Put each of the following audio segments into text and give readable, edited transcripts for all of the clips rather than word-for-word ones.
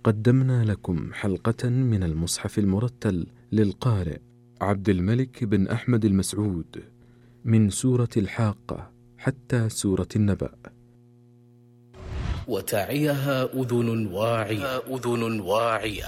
قدمنا لكم حلقة من المصحف المرتل للقارئ عبد الملك بن أحمد المسعود من سورة الحاقة حتى سورة النبأ. وتعيها أذن واعية.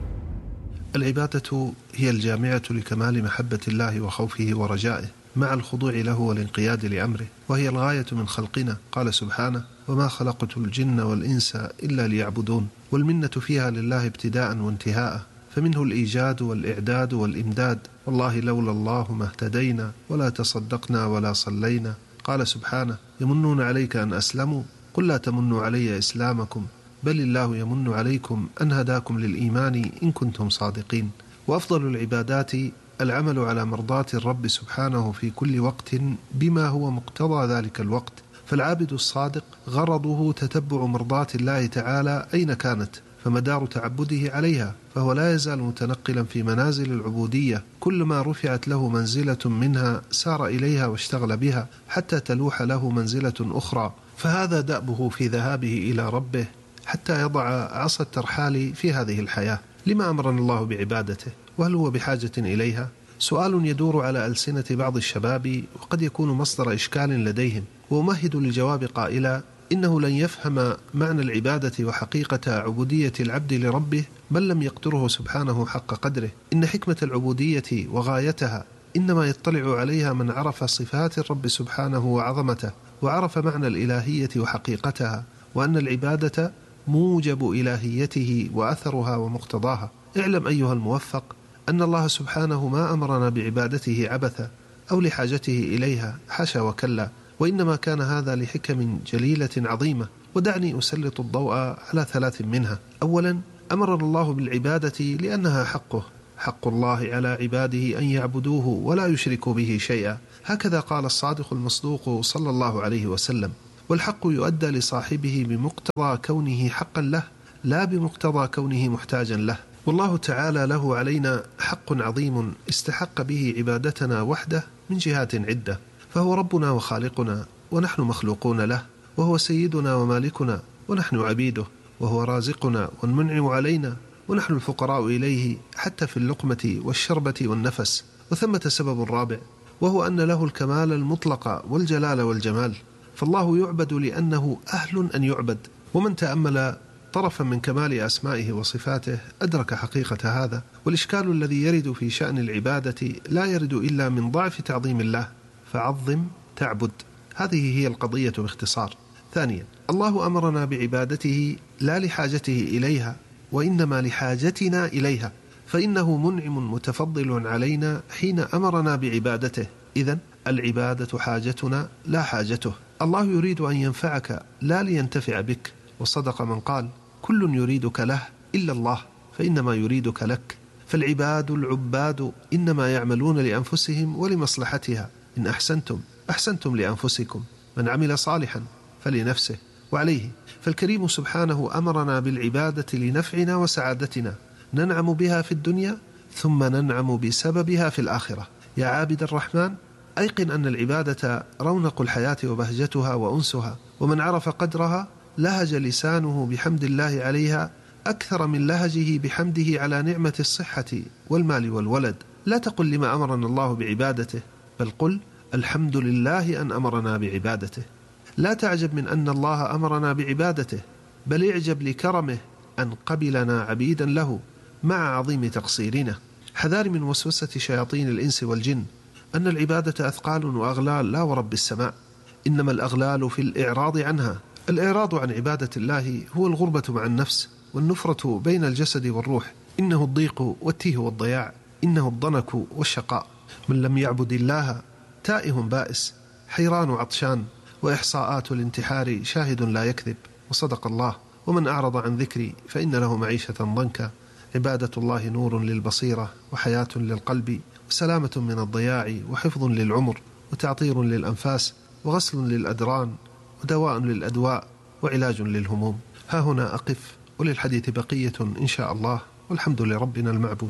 العبادة هي الجامعة لكمال محبة الله وخوفه ورجائه مع الخضوع له والانقياد لأمره، وهي الغاية من خلقنا. قال سبحانه: وما خلقت الجن والإنس إلا ليعبدون. والمنة فيها لله ابتداء وانتهاء، فمنه الإيجاد والإعداد والإمداد. والله لولا الله ما اهتدينا ولا تصدقنا ولا صلينا. قال سبحانه: يمنون عليك أن أسلموا، قل لا تمنوا علي إسلامكم، بل الله يمن عليكم أن هداكم للإيمان إن كنتم صادقين. وأفضل العبادات العمل على مرضاة الرب سبحانه في كل وقت بما هو مقتضى ذلك الوقت، فالعابد الصادق غرضه تتبع مرضاة الله تعالى أين كانت، فمدار تعبده عليها، فهو لا يزال متنقلا في منازل العبودية، كل ما رفعت له منزلة منها سار إليها واشتغل بها حتى تلوح له منزلة أخرى، فهذا دأبه في ذهابه إلى ربه حتى يضع عصا الترحال في هذه الحياة. لما أمرنا الله بعبادته؟ وهل هو بحاجة إليها؟ سؤال يدور على ألسنة بعض الشباب، وقد يكون مصدر إشكال لديهم، وأمهد للجواب قائلا: إنه لن يفهم معنى العبادة وحقيقة عبودية العبد لربه من لم يقدره سبحانه حق قدره. إن حكمة العبودية وغايتها إنما يطلع عليها من عرف صفات الرب سبحانه وعظمته، وعرف معنى الإلهية وحقيقتها، وأن العبادة موجب إلهيته وأثرها ومقتضاها. اعلم أيها الموفق أن الله سبحانه ما أمرنا بعبادته عبثا أو لحاجته إليها، حاشا وكلا، وإنما كان هذا لحكم جليلة عظيمة. ودعني أسلط الضوء على 3 منها. أولا، أمرنا الله بالعبادة لأنها حقه، حق الله على عباده أن يعبدوه ولا يشركوا به شيئا، هكذا قال الصادق المصدوق صلى الله عليه وسلم. والحق يؤدى لصاحبه بمقتضى كونه حقا له، لا بمقتضى كونه محتاجا له. والله تعالى له علينا حق عظيم استحق به عبادتنا وحده من جهات عدة، فهو ربنا وخالقنا ونحن مخلوقون له، وهو سيدنا ومالكنا ونحن عبيده، وهو رازقنا والمنعم علينا ونحن الفقراء إليه حتى في اللقمة والشربة والنفس. وثمة سبب رابع، وهو أن له الكمال المطلق والجلال والجمال، فالله يعبد لأنه أهل أن يعبد. ومن تأمل طرفا من كمال أسمائه وصفاته أدرك حقيقة هذا. والإشكال الذي يرد في شأن العبادة لا يرد إلا من ضعف تعظيم الله، فعظم تعبد، هذه هي القضية باختصار. ثانيا، الله أمرنا بعبادته لا لحاجته إليها، وإنما لحاجتنا إليها، فإنه منعم متفضل علينا حين أمرنا بعبادته. إذن العبادة حاجتنا لا حاجته. الله يريد أن ينفعك لا لينتفع بك، وصدق من قال: كل يريدك له إلا الله فإنما يريدك لك. فالعباد العباد إنما يعملون لأنفسهم ولمصلحتها. إن أحسنتم أحسنتم لأنفسكم، من عمل صالحا فلنفسه. وعليه فالكريم سبحانه أمرنا بالعبادة لنفعنا وسعادتنا، ننعم بها في الدنيا ثم ننعم بسببها في الآخرة. يا عابد الرحمن، أيقن أن العبادة رونق الحياة وبهجتها وأنسها، ومن عرف قدرها لهج لسانه بحمد الله عليها أكثر من لهجه بحمده على نعمة الصحة والمال والولد. لا تقل لما أمرنا الله بعبادته، بل قل الحمد لله أن أمرنا بعبادته. لا تعجب من أن الله أمرنا بعبادته، بل اعجب لكرمه أن قبلنا عبيدا له مع عظيم تقصيرنا. حذار من وسوسة شياطين الإنس والجن، أن العبادة أثقال وأغلال، لا ورب السماء، إنما الأغلال في الإعراض عنها. الإعراض عن عبادة الله هو الغربة مع النفس والنفرة بين الجسد والروح، إنه الضيق والتيه والضياع، إنه الضنك والشقاء. من لم يعبد الله تائه بائس، حيران عطشان، وإحصاءات الانتحار شاهد لا يكذب. وصدق الله: ومن أعرض عن ذكري فإن له معيشة ضنكا. عبادة الله نور للبصيرة وحياة للقلب وسلامة من الضياع وحفظ للعمر وتعطير للأنفاس وغسل للأدران ودواء للأدواء وعلاج للهموم. ها هنا أقف، وللحديث بقية إن شاء الله، والحمد لربنا المعبود.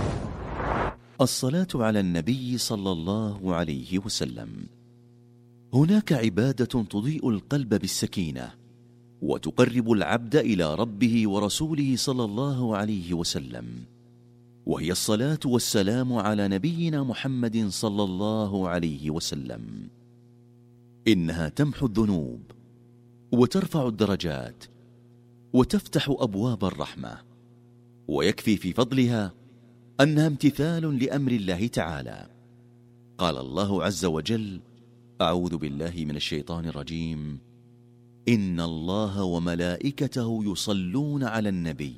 الصلاة على النبي صلى الله عليه وسلم. هناك عبادة تضيء القلب بالسكينة وتقرب العبد إلى ربه ورسوله صلى الله عليه وسلم، وهي الصلاة والسلام على نبينا محمد صلى الله عليه وسلم. إنها تمحو الذنوب وترفع الدرجات وتفتح أبواب الرحمة، ويكفي في فضلها أنها امتثال لأمر الله تعالى. قال الله عز وجل: أعوذ بالله من الشيطان الرجيم: إن الله وملائكته يصلون على النبي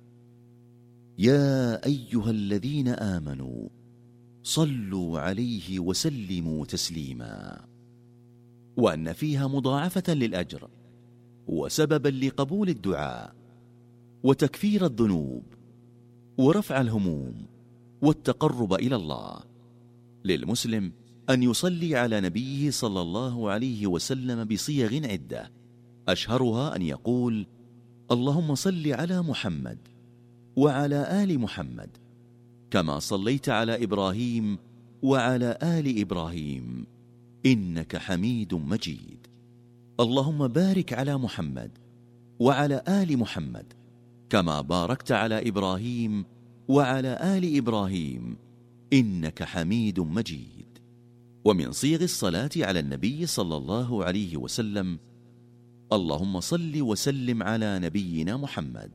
يا أيها الذين آمنوا صلوا عليه وسلموا تسليما. وأن فيها مضاعفة للأجر وسببا لقبول الدعاء وتكفير الذنوب ورفع الهموم والتقرب إلى الله. للمسلم أن يصلي على نبيه صلى الله عليه وسلم بصيغ عدة، أشهرها أن يقول: اللهم صل على محمد وعلى آل محمد كما صليت على إبراهيم وعلى آل إبراهيم إنك حميد مجيد. اللهم بارك على محمد وعلى آل محمد كما باركت على إبراهيم وعلى آل إبراهيم إنك حميد مجيد. ومن صيغ الصلاة على النبي صلى الله عليه وسلم: اللهم صل وسلم على نبينا محمد.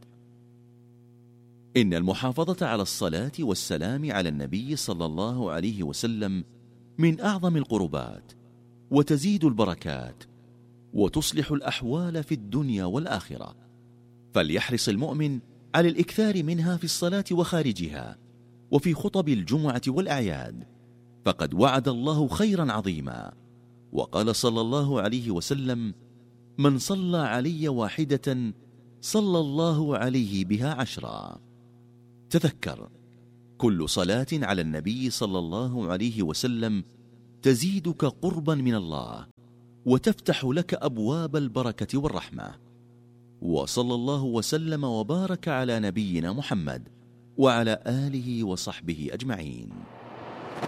إن المحافظة على الصلاة والسلام على النبي صلى الله عليه وسلم من أعظم القربات، وتزيد البركات وتصلح الأحوال في الدنيا والآخرة، فليحرص المؤمن على الإكثار منها في الصلاة وخارجها وفي خطب الجمعة والأعياد، فقد وعد الله خيرا عظيما. وقال صلى الله عليه وسلم: من صلى علي واحدة صلى الله عليه بها 10. تذكر، كل صلاة على النبي صلى الله عليه وسلم تزيدك قربا من الله وتفتح لك أبواب البركة والرحمة. وصلى الله وسلم وبارك على نبينا محمد وعلى آله وصحبه أجمعين.